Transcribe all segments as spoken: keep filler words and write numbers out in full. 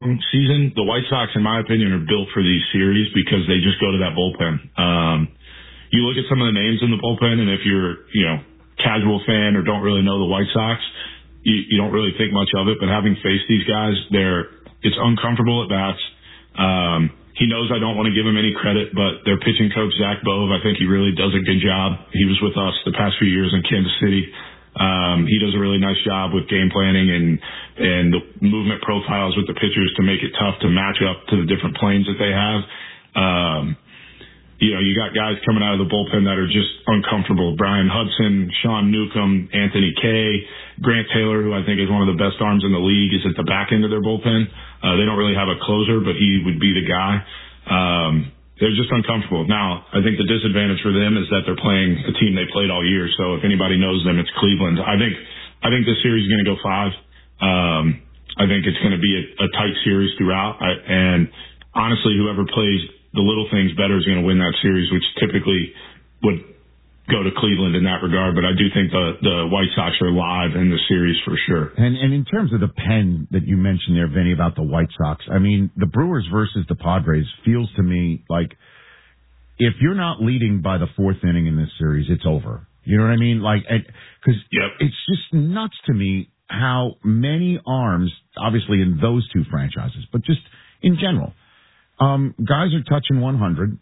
long season, the White Sox, in my opinion, are built for these series because they just go to that bullpen. Um, you look at some of the names in the bullpen, and if you're, you know, casual fan or don't really know the White Sox, you, you don't really think much of it. But having faced these guys, they're it's uncomfortable at bats. Um, he knows I don't want to give him any credit, but their pitching coach, Zach Bove, I think he really does a good job. He was with us the past few years in Kansas City. Um, he does a really nice job with game planning and, and the movement profiles with the pitchers to make it tough to match up to the different planes that they have. Um, you know, you got guys coming out of the bullpen that are just uncomfortable. Brian Hudson, Sean Newcomb, Anthony Kay, Grant Taylor, who I think is one of the best arms in the league, is at the back end of their bullpen. Uh, they don't really have a closer, but he would be the guy. Um, They're just uncomfortable. Now, I think the disadvantage for them is that they're playing a team they played all year. So if anybody knows them, it's Cleveland. I think I think this series is going to go five. Um, I think it's going to be a, a tight series throughout. I, and honestly, whoever plays the little things better is going to win that series, which typically would go to Cleveland in that regard. But I do think the, the White Sox are live in the series for sure. And, and in terms of the pen that you mentioned there, Vinny, about the White Sox, I mean, the Brewers versus the Padres feels to me like if you're not leading by the fourth inning in this series, it's over. You know what I mean? Like, because yep. It's just nuts to me how many arms, obviously in those two franchises, but just in general, um, guys are touching one hundred.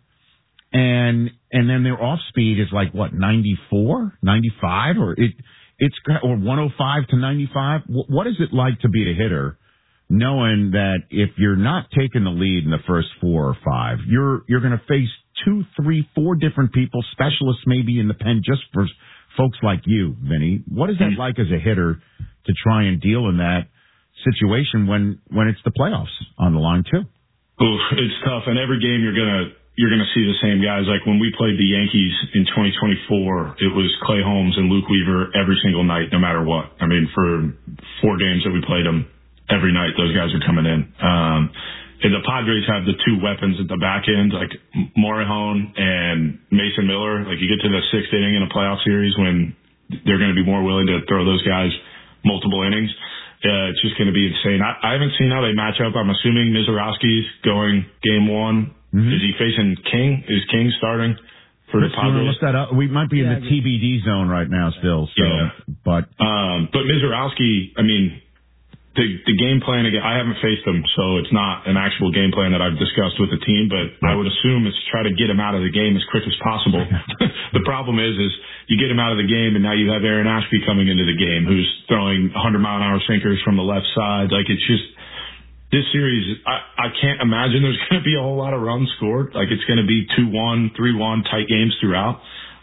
And and then their off speed is like what ninety-four, ninety-five, or it it's or one oh five to ninety-five. What is it like to be a hitter, knowing that if you're not taking the lead in the first four or five, you're you're going to face two, three, four different people, specialists maybe in the pen, just for folks like you, Vinny. What is that like as a hitter to try and deal in that situation when when it's the playoffs on the line too? Oof, it's tough, and every game you're gonna. You're going to see the same guys. Like when we played the Yankees in twenty twenty-four, it was Clay Holmes and Luke Weaver every single night, no matter what. I mean, for four games that we played them, every night those guys are coming in. Um, and the Padres have the two weapons at the back end, like Morejon and Mason Miller. Like you get to the sixth inning in a playoff series when they're going to be more willing to throw those guys multiple innings. Uh, it's just going to be insane. I, I haven't seen how they match up. I'm assuming Mizorowski's going game one. Mm-hmm. Is he facing King? Is King starting for Chris, the Padres? Look that up. We might be yeah, in the T B D zone right now still. So, yeah. But um, but Mizorowski, I mean, the the game plan again. I haven't faced him, so it's not an actual game plan that I've discussed with the team. But right. I would assume it's try to get him out of the game as quick as possible. The problem is, is you get him out of the game, and now you have Aaron Ashby coming into the game, who's throwing one hundred mile an hour sinkers from the left side. Like it's just. This series, I, I can't imagine there's going to be a whole lot of runs scored. Like, it's going to be two one, three one tight games throughout.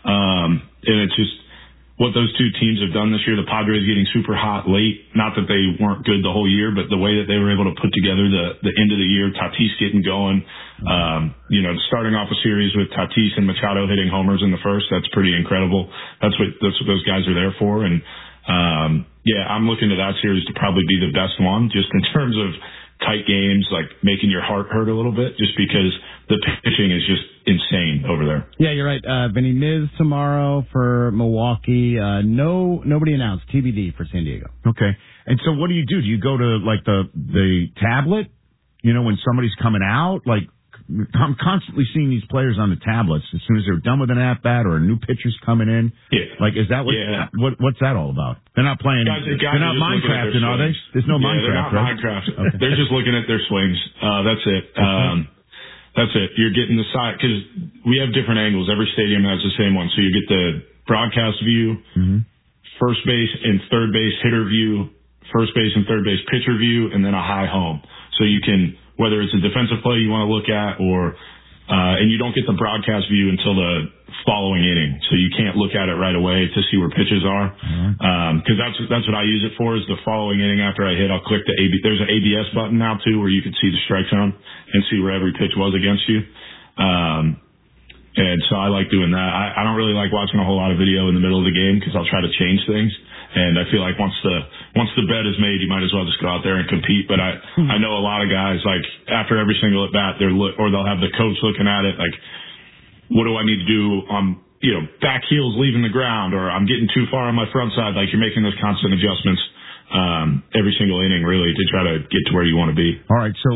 Um, and it's just what those two teams have done this year. The Padres getting super hot late. Not that they weren't good the whole year, but the way that they were able to put together the, the end of the year, Tatis getting going, um, you know, starting off a series with Tatis and Machado hitting homers in the first, that's pretty incredible. That's what, that's what those guys are there for. And, um, yeah, I'm looking to that series to probably be the best one just in terms of tight games, like making your heart hurt a little bit just because the pitching is just insane over there. Yeah, you're right. Uh, Vinny, Miz tomorrow for Milwaukee. Uh, no, nobody announced. T B D for San Diego. Okay. And so what do you do? Do you go to like the, the tablet, you know, when somebody's coming out? Like, I'm constantly seeing these players on the tablets as soon as they're done with an at-bat or a new pitcher's coming in. Yeah. Like, is that what, yeah. what what's that all about? They're not playing. Guys, guys they're not Minecrafting, are they? There's no yeah, Minecraft, they're not right? Minecraft. Okay. They're just looking at their swings. Uh, that's it. Um, that's it. You're getting the side, because we have different angles. Every stadium has the same one. So you get the broadcast view, mm-hmm. first base and third base hitter view, first base and third base pitcher view, and then a high home. So you can, whether it's a defensive play you want to look at or Uh, and you don't get the broadcast view until the following inning, so you can't look at it right away to see where pitches are. Mm-hmm. Um, cause that's, that's what I use it for is the following inning after I hit, I'll click the A B, there's an A B S button now too, where you can see the strike zone and see where every pitch was against you. Um, and so I like doing that. I, I don't really like watching a whole lot of video in the middle of the game because I'll try to change things. And I feel like once the once the bet is made, you might as well just go out there and compete. But I I know a lot of guys, like after every single at bat, they're look, or they'll have the coach looking at it like, what do I need to do? Um, you know, back heels leaving the ground, or I'm getting too far on my front side. Like you're making those constant adjustments um, every single inning, really, to try to get to where you want to be. All right, so.